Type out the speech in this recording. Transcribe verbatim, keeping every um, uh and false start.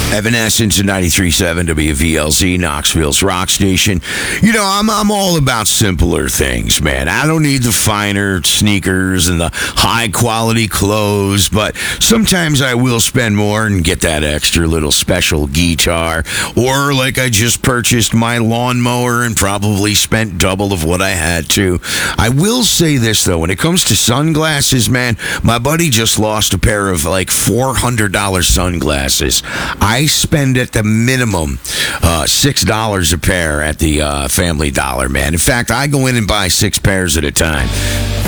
Evanescence at ninety-three point seven W V L Z, Knoxville's rock station. You know, I'm I'm all about simpler things, man. I don't need the finer sneakers and the high quality clothes, but sometimes I will spend more and get that extra little special guitar. Or like I just purchased my lawnmower and probably spent double of what I had to. I will say this though, when it comes to sunglasses, man, my buddy just lost a pair of like four hundred dollars sunglasses. I spend at the minimum uh, six dollars a pair at the uh, Family Dollar, man. In fact, I go in and buy six pairs at a time.